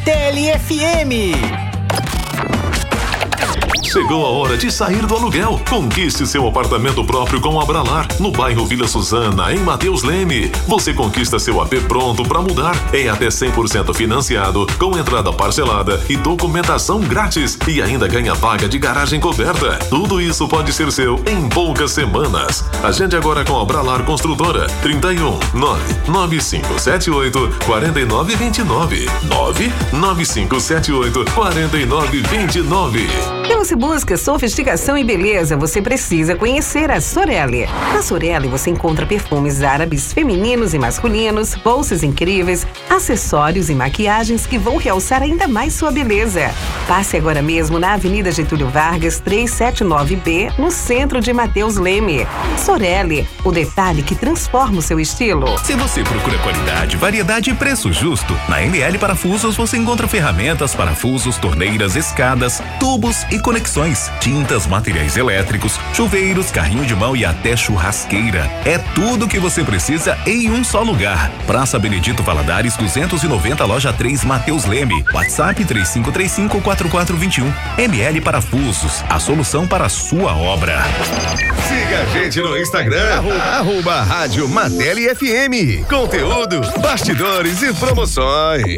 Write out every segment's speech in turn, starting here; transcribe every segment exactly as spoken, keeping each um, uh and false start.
Martelli F M. Chegou a hora de sair do aluguel. Conquiste seu apartamento próprio com a Abralar, no bairro Vila Suzana, em Matheus Leme. Você conquista seu A P pronto para mudar. É até cem por cento financiado, com entrada parcelada e documentação grátis. E ainda ganha vaga de garagem coberta. Tudo isso pode ser seu em poucas semanas. Agende agora com a Abralar Construtora. trinta e um, nove nove cinco sete oito, quatro nove dois nove. nove nove cinco sete oito, quatro nove dois nove. Se você busca sofisticação e beleza, você precisa conhecer a Sorelle. Na Sorelle você encontra perfumes árabes, femininos e masculinos, bolsas incríveis, acessórios e maquiagens que vão realçar ainda mais sua beleza. Passe agora mesmo na Avenida Getúlio Vargas, trezentos e setenta e nove B, no centro de Matheus Leme. Sorelle, o detalhe que transforma o seu estilo. Se você procura qualidade, variedade e preço justo, na M L Parafusos você encontra ferramentas, parafusos, torneiras, escadas, tubos e conexões, tintas, materiais elétricos, chuveiros, carrinho de mão e até churrasqueira. É tudo que você precisa em um só lugar. Praça Benedito Valadares duzentos e noventa, loja três, Matheus Leme. WhatsApp três cinco três cinco, quatro quatro dois um. M L Parafusos, a solução para a sua obra. Siga a gente no Instagram, arroba, arroba Rádio Martelli F M. Conteúdo, bastidores e promoções.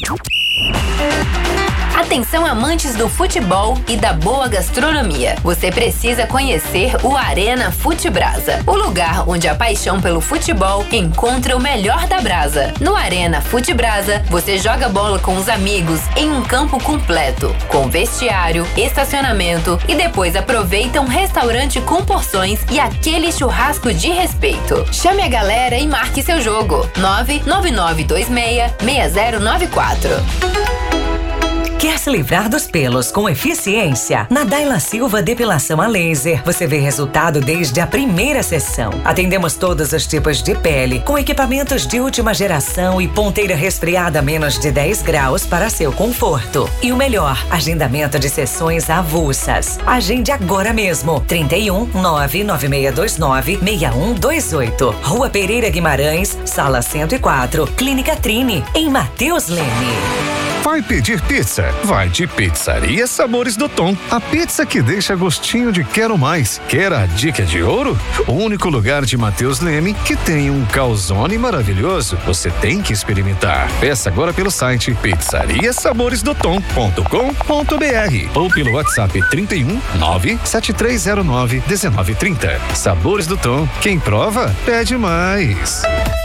Atenção amantes do futebol e da boa gastronomia. Você precisa conhecer o Arena Futebrasa, o lugar onde a paixão pelo futebol encontra o melhor da brasa. No Arena Futebrasa, você joga bola com os amigos em um campo completo, com vestiário, estacionamento e depois aproveita um restaurante com porções e aquele churrasco de respeito. Chame a galera e marque seu jogo. nove nove nove dois seis, seis zero nove quatro. Quer se livrar dos pelos com eficiência? Na Daila Silva Depilação a Laser, você vê resultado desde a primeira sessão. Atendemos todos os tipos de pele, com equipamentos de última geração e ponteira resfriada a menos de dez graus para seu conforto. E o melhor, agendamento de sessões avulsas. Agende agora mesmo. trinta e um, nove nove seis dois nove, seis um dois oito. Rua Pereira Guimarães, Sala cento e quatro, Clínica Trini, em Matheus Leme. Vai pedir pizza? Vai de Pizzaria Sabores do Tom. A pizza que deixa gostinho de quero mais. Quer a dica de ouro? O único lugar de Matheus Leme que tem um calzone maravilhoso. Você tem que experimentar. Peça agora pelo site pizzaria sabores do tom ponto com ponto br ou pelo WhatsApp trinta e um, nove sete três zero nove, um nove três zero. Sabores do Tom. Quem prova, pede mais.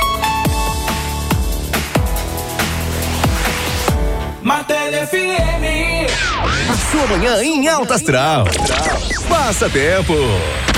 Martelli F M. A sua manhã em alta astral. Passa tempo.